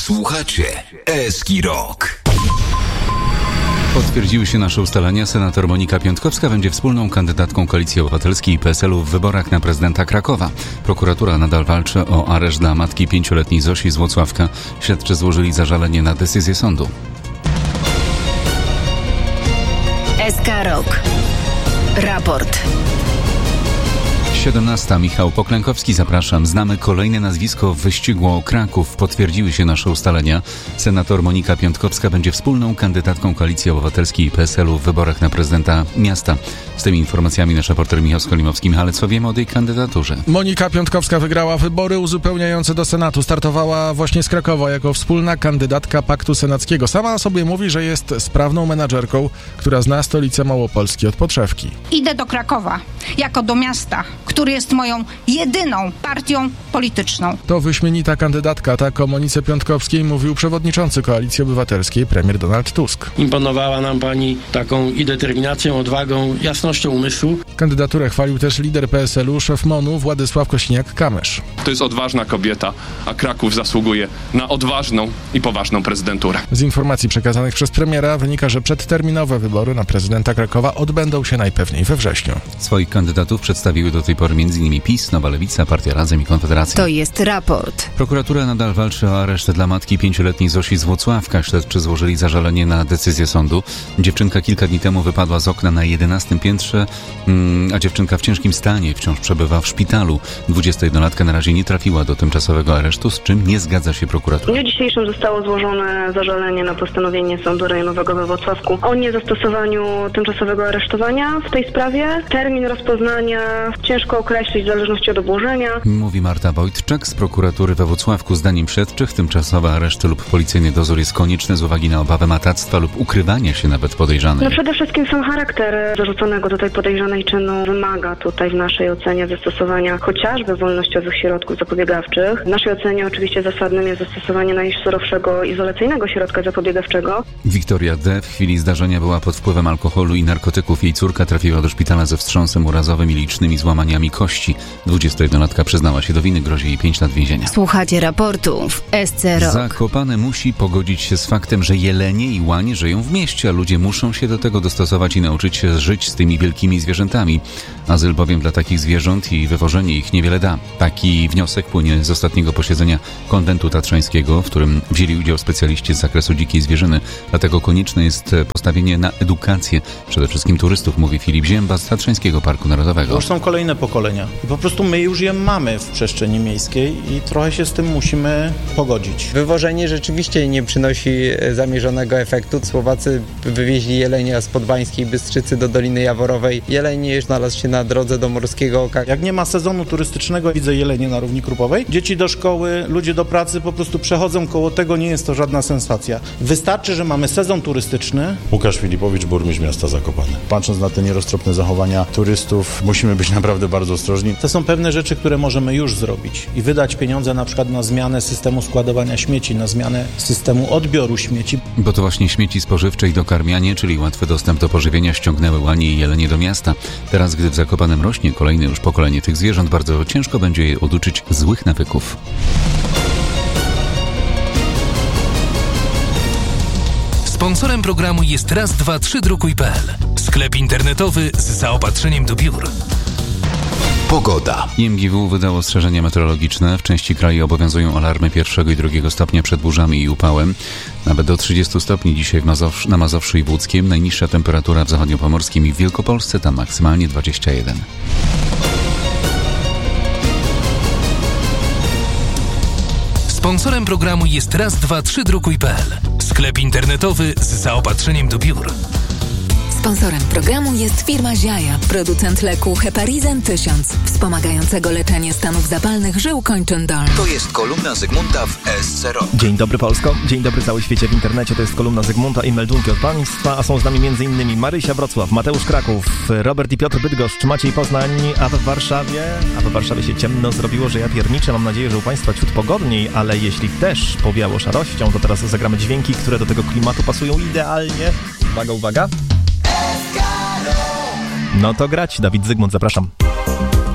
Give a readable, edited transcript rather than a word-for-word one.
Słuchacie Eski Rock. Potwierdziły się nasze ustalenia. Senator Monika Piątkowska będzie wspólną kandydatką Koalicji Obywatelskiej i PSL-u w wyborach na prezydenta Krakowa. Prokuratura nadal walczy o areszt dla matki 5-letniej Zosi z Włocławka. Śledczy złożyli zażalenie na decyzję sądu. SK Rock. Raport. 17. Michał Poklękowski, zapraszam. Znamy kolejne nazwisko w wyścigu o Kraków. Potwierdziły się nasze ustalenia. Senator Monika Piątkowska będzie wspólną kandydatką Koalicji Obywatelskiej i PSL-u w wyborach na prezydenta miasta. Z tymi informacjami nasz reporter Michał Skolimowski. Michale, co wiemy o tej kandydaturze? Monika Piątkowska wygrała wybory uzupełniające do Senatu. Startowała właśnie z Krakowa jako wspólna kandydatka Paktu Senackiego. Sama o sobie mówi, że jest sprawną menadżerką, która zna stolicę Małopolski od podszewki. Idę do Krakowa jako do miasta, który jest moją jedyną partią polityczną. To wyśmienita kandydatka, tak o Monice Piątkowskiej mówił przewodniczący Koalicji Obywatelskiej premier Donald Tusk. Imponowała nam pani taką i determinacją, odwagą, jasnością umysłu. Kandydaturę chwalił też lider PSL-u, szef MON-u Władysław Kosiniak-Kamysz. To jest odważna kobieta, a Kraków zasługuje na odważną i poważną prezydenturę. Z informacji przekazanych przez premiera wynika, że przedterminowe wybory na prezydenta Krakowa odbędą się najpewniej we wrześniu. Swoich kandydatów przedstawiły do tej pory m.in. PiS, Nowa Lewica, Partia Razem i Konfederacja. To jest raport. Prokuratura nadal walczy o areszt dla matki 5-letniej Zosi z Włocławka. Śledczy złożyli zażalenie na decyzję sądu. Dziewczynka kilka dni temu wypadła z okna na 11 piętrze, a dziewczynka w ciężkim stanie wciąż przebywa w szpitalu. 21-latka na razie nie trafiła do tymczasowego aresztu, z czym nie zgadza się prokuratura. W dniu dzisiejszym zostało złożone zażalenie na postanowienie Sądu Rejonowego we Włocławku o niezastosowaniu tymczasowego aresztowania w tej sprawie. Termin rozpoznania ciężko określić w zależności od obłożenia. Mówi Marta Wojtczak z prokuratury we Włocławku. Zdaniem śledczych tymczasowe areszty lub policyjny dozór jest konieczny z uwagi na obawę matactwa lub ukrywania się nawet podejrzanej. No przede wszystkim sam charakter zarzuconego tutaj podejrzanej czynu wymaga tutaj w naszej ocenie zastosowania chociażby wolnościowych środków zapobiegawczych. W naszej ocenie oczywiście zasadnym jest zastosowanie najsurowszego izolacyjnego środka zapobiegawczego. Wiktoria D. w chwili zdarzenia była pod wpływem alkoholu i narkotyków. Jej córka trafiła do szpitala ze wstrząsem urazowym i licznymi złamaniami kości. 21-latka przyznała się do winy, grozi jej 5 lat więzienia. Słuchacie raportu w SC Rock. Zakopane musi pogodzić się z faktem, że jelenie i łanie żyją w mieście, a ludzie muszą się do tego dostosować i nauczyć się żyć z tymi wielkimi zwierzętami. Azyl bowiem dla takich zwierząt i wywożenie ich niewiele da. Taki wniosek płynie z ostatniego posiedzenia Konwentu Tatrzańskiego, w którym wzięli udział specjaliści z zakresu dzikiej zwierzyny. Dlatego konieczne jest postawienie na edukację przede wszystkim turystów, mówi Filip Zięba z Tatrzańskiego Parku Narodowego. Już są kolejne pokolenia i po prostu my już je mamy w przestrzeni miejskiej i trochę się z tym musimy pogodzić. Wywożenie rzeczywiście nie przynosi zamierzonego efektu. Słowacy wywieźli jelenia z Podbańskiej Bystrzycy do Doliny Jaworowej. Jeleń znalazł się na drodze do Morskiego Oka. Jak nie ma sezonu turystycznego, widzę jelenie na Równi Krupowej. Dzieci do szkoły, ludzie do pracy po prostu przechodzą koło tego, nie jest to żadna sensacja. Wystarczy, że mamy sezon turystyczny. Łukasz Filipowicz, burmistrz miasta Zakopane. Patrząc na te nieroztropne zachowania turystów, musimy być naprawdę bardzo ostrożni. To są pewne rzeczy, które możemy już zrobić i wydać pieniądze na przykład na zmianę systemu składowania śmieci, na zmianę systemu odbioru śmieci. Bo to właśnie śmieci spożywcze i dokarmianie, czyli łatwy dostęp do pożywienia, ściągnęły łanie i jelenie do miasta. Teraz, gdy w Zakopanem rośnie kolejne już pokolenie tych zwierząt, bardzo ciężko będzie je oduczyć złych nawyków. Sponsorem programu jest raz232.pl. Sklep internetowy z zaopatrzeniem do biur. Pogoda. IMGW wydało ostrzeżenia meteorologiczne. W części kraju obowiązują alarmy 1. i 2. stopnia przed burzami i upałem. Nawet do 30 stopni dzisiaj na Mazowszu i w Łódzkiem. Najniższa temperatura w zachodniopomorskim i w Wielkopolsce, tam maksymalnie 21. Sponsorem programu jest raz232.pl. Sklep internetowy z zaopatrzeniem do biur. Sponsorem programu jest firma Ziaja, producent leku Heparizan 1000, wspomagającego leczenie stanów zapalnych żył kończyn dolnych. To jest kolumna Zygmunta w SC Rock. Dzień dobry Polsko, dzień dobry cały świecie w internecie, to jest kolumna Zygmunta i meldunki od państwa, a są z nami m.in. Marysia Wrocław, Mateusz Kraków, Robert i Piotr Bydgoszcz, Maciej Poznań, a w Warszawie się ciemno zrobiło, że ja pierniczę. Mam nadzieję, że u państwa ciut pogodniej, ale jeśli też powiało szarością, to teraz zagramy dźwięki, które do tego klimatu pasują idealnie. Uwaga. No to grać, Dawid Zygmunt, zapraszam.